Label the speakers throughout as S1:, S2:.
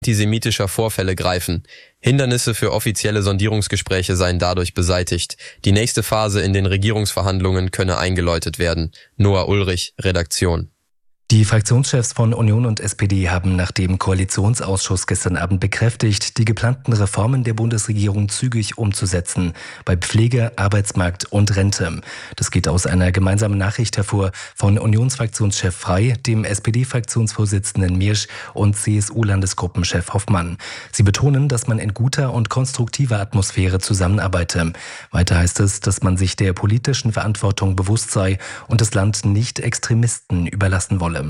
S1: antisemitischer Vorfälle greifen. Hindernisse für offizielle Sondierungsgespräche seien dadurch beseitigt. Die nächste Phase in den Regierungsverhandlungen könne eingeläutet werden. Noah Ulrich, Redaktion.
S2: Die Fraktionschefs von Union und SPD haben nach dem Koalitionsausschuss gestern Abend bekräftigt, die geplanten Reformen der Bundesregierung zügig umzusetzen, bei Pflege, Arbeitsmarkt und Rente. Das geht aus einer gemeinsamen Nachricht hervor von Unionsfraktionschef Frey, dem SPD-Fraktionsvorsitzenden Miersch und CSU-Landesgruppenchef Hoffmann. Sie betonen, dass man in guter und konstruktiver Atmosphäre zusammenarbeite. Weiter heißt es, dass man sich der politischen Verantwortung bewusst sei und das Land nicht Extremisten überlassen wolle.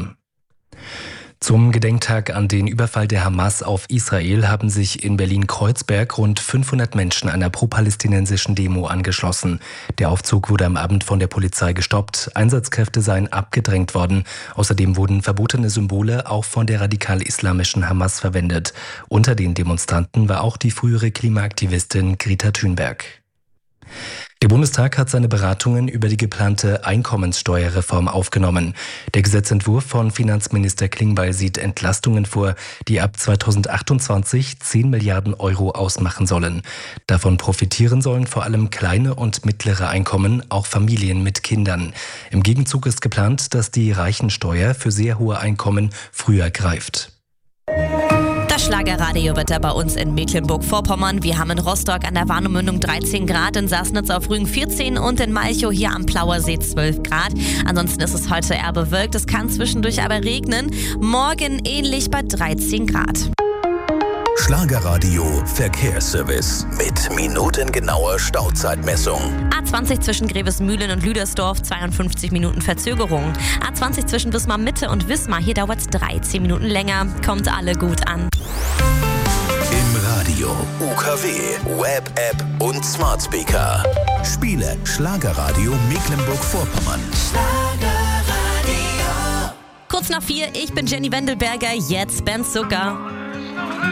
S2: Zum Gedenktag an den Überfall der Hamas auf Israel haben sich in Berlin-Kreuzberg rund 500 Menschen einer pro-palästinensischen Demo angeschlossen. Der Aufzug wurde am Abend von der Polizei gestoppt. Einsatzkräfte seien abgedrängt worden. Außerdem wurden verbotene Symbole auch von der radikal-islamischen Hamas verwendet. Unter den Demonstranten war auch die frühere Klimaaktivistin Greta Thunberg. Der Bundestag hat seine Beratungen über die geplante Einkommenssteuerreform aufgenommen. Der Gesetzentwurf von Finanzminister Klingbeil sieht Entlastungen vor, die ab 2028 10 Milliarden Euro ausmachen sollen. Davon profitieren sollen vor allem kleine und mittlere Einkommen, auch Familien mit Kindern. Im Gegenzug ist geplant, dass die Reichensteuer für sehr hohe Einkommen früher greift.
S3: Das Schlagerradiowetter bei uns in Mecklenburg-Vorpommern. Wir haben in Rostock an der Warnemündung 13 Grad, in Sassnitz auf Rügen 14 und in Malchow hier am Plauersee 12 Grad. Ansonsten ist es heute eher bewölkt, es kann zwischendurch aber regnen. Morgen ähnlich bei 13 Grad.
S4: Schlagerradio Verkehrsservice mit minutengenauer Stauzeitmessung.
S3: A20 zwischen Grevesmühlen und Lüdersdorf 52 Minuten Verzögerung. A20 zwischen Wismar Mitte und Wismar, hier dauert es 13 Minuten länger. Kommt alle gut an.
S4: Im Radio, UKW, Web-App und Smart Speaker. Spiele Schlagerradio Mecklenburg-Vorpommern.
S3: Kurz nach 4, ich bin Jenny Wendelberger, jetzt Ben Zucker.